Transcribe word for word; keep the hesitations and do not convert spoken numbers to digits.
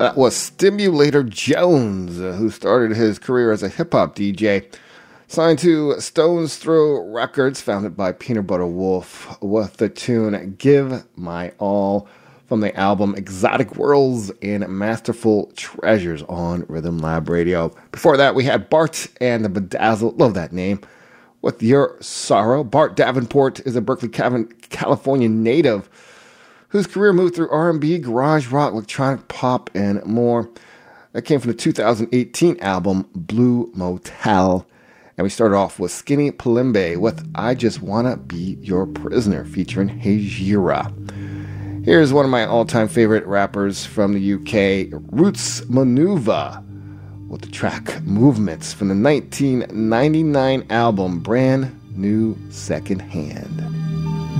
That was Stimulator Jones, uh, who started his career as a hip-hop D J. Signed to Stone's Throw Records, founded by Peanut Butter Wolf, with the tune Give My All from the album Exotic Worlds and Masterful Treasures on Rhythm Lab Radio. Before that, we had Bart and the Bedazzled, love that name, with Your Sorrow. Bart Davenport is a Berkeley, California native whose career moved through R and B, garage rock, electronic pop, and more. That came from the two thousand eighteen album Blue Motel. And we started off with Skinny Palimbe with I Just Wanna Be Your Prisoner, featuring Hejira. Here's one of my all-time favorite rappers from the U K, Roots Manuva, with the track Movements from the nineteen ninety-nine album Brand New Second Hand.